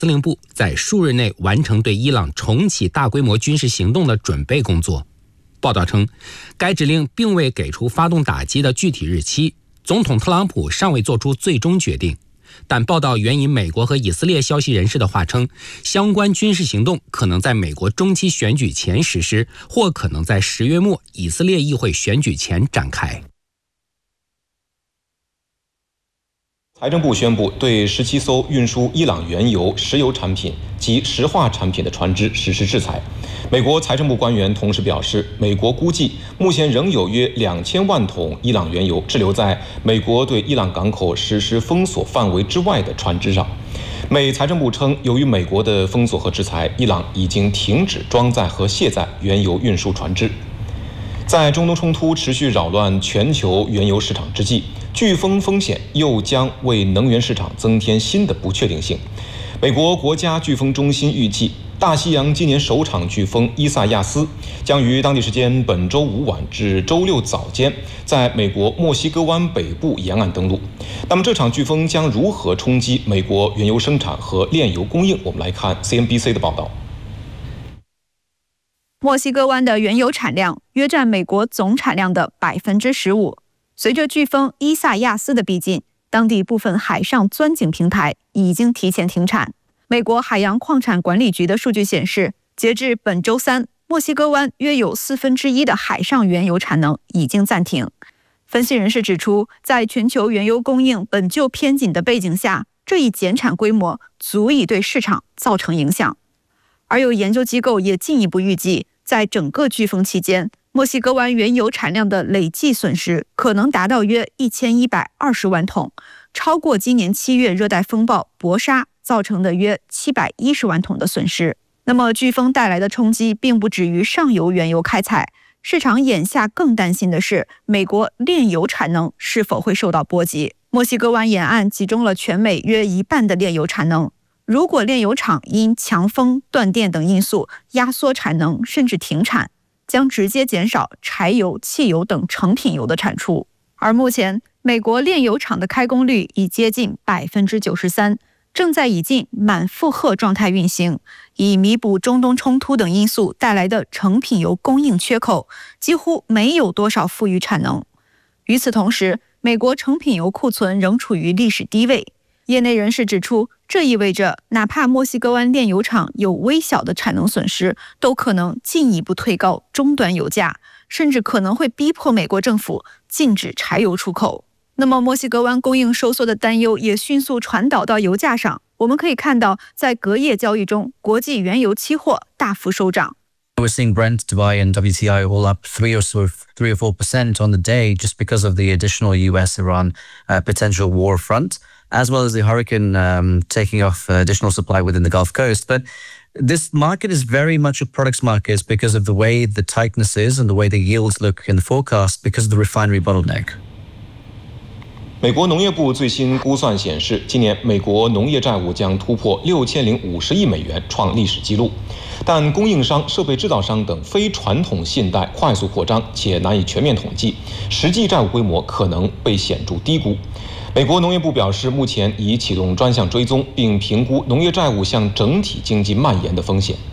司令部在数日内完成对伊朗重启大规模军事行动的准备工作。报道称，该指令并未给出发动打击的具体日期，总统特朗普尚未做出最终决定。但报道援引美国和以色列消息人士的话称，相关军事行动可能在美国中期选举前实施，或可能在10月末以色列议会选举前展开。 财政部宣布对17艘运输伊朗原油、石油产品及石化产品的船只实施制裁。美国财政部官员同时表示，美国估计目前仍有约2000万桶伊朗原油滞留在美国对伊朗港口实施封锁范围之外的船只上。美财政部称，由于美国的封锁和制裁，伊朗已经停止装载和卸载原油运输船只。在中东冲突持续扰乱全球原油市场之际，飓风风险又将为能源市场增添新的不确定性。美国国家飓风中心预计，大西洋今年首场飓风伊萨亚斯将于当地时间本周五晚至周六早间在美国墨西哥湾北部沿岸登陆。那么这场飓风将如何冲击美国原油生产和炼油供应？我们来看 CNBC 的报道。 墨西哥湾的原油产量约占美国总产量的 15%。随着飓风伊萨亚斯的逼近，当地部分海上钻井平台已经提前停产。美国海洋矿产管理局的数据显示，截至本周三，墨西哥湾约有1/4的海上原油产能已经暂停。分析人士指出，在全球原油供应本就偏紧的背景下，这一减产规模足以对市场造成影响。而有研究机构也进一步预计，在整个飓风期间，墨西哥湾原油产量的累计损失可能达到约1120万桶，超过今年7月热带风暴博莎造成的约710万桶的损失。那么飓风带来的冲击并不止于上游原油开采，市场眼下更担心的是美国炼油产能是否会受到波及。墨西哥湾沿岸集中了全美约1半的炼油产能，如果炼油厂因强风、断电等因素压缩产能甚至停产，将直接减少柴油、汽油等成品油的产出。而目前美国炼油厂的开工率已接近 93%， 正在以近满负荷状态运行，以弥补中东冲突等因素带来的成品油供应缺口，几乎没有多少富余产能。与此同时，美国成品油库存仍处于历史低位。业内人士指出，这意味着哪怕墨西哥湾炼油厂有微小的产能损失，都可能进一步推高终端油价，甚至可能会逼迫美国政府禁止柴油出口。那么墨西哥湾供应收缩的担忧也迅速传导到油价上。我们可以看到，在隔夜交易中，国际原油期货大幅收涨。 We're seeing Brent, Dubai and WTI all up 3 or 4% on the day just because of the additional US-Iran potential war front, as well as the hurricane taking off additional supply within the Gulf Coast. But this market is very much a products market because of the way the tightness is and the way the yields look in the forecast because of the refinery bottleneck. 美国农业部最新估算显示，今年美国农业债务将突破6050亿美元，创历史纪录。但供应商、设备制造商等非传统信贷快速扩张，且难以全面统计，实际债务规模可能被显著低估。美国农业部表示，目前已启动专项追踪，并评估农业债务向整体经济蔓延的风险。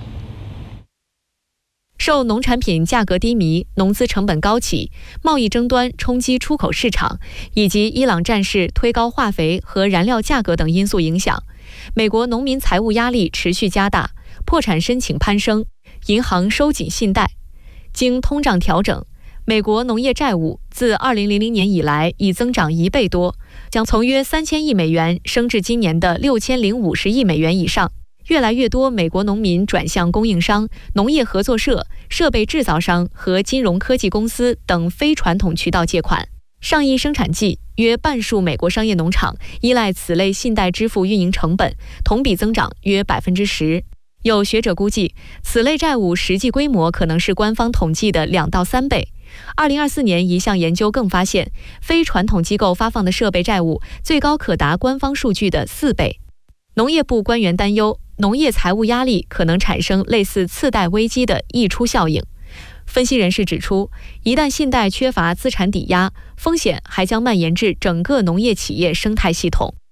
受农产品价格低迷、农资成本高企、贸易争端冲击出口市场，以及伊朗战事推高化肥和燃料价格等因素影响，美国农民财务压力持续加大，破产申请攀升，银行收紧信贷。经通胀调整，美国农业债务自2000年以来已增长1倍多，将从约3000亿美元升至今年的6050亿美元以上。越来越多美国农民转向供应商、农业合作社、设备制造商和金融科技公司等非传统渠道借款。上一生产季，约半数美国商业农场依赖此类信贷支付运营成本，同比增长约 10%。有学者估计，此类债务实际规模可能是官方统计的2到3倍。2024年一项研究更发现，非传统机构发放的设备债务最高可达官方数据的4倍。农业部官员担忧，农业财务压力可能产生类似次贷危机的溢出效应。分析人士指出，一旦信贷缺乏资产抵押，风险还将蔓延至整个农业企业生态系统。